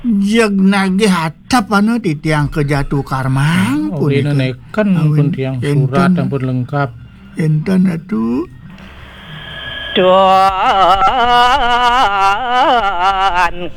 jeg nagih hatap ti tiang kejatuh karmang Ulina nekan pun tiang surat dan pun lengkap. enten atuh Tuan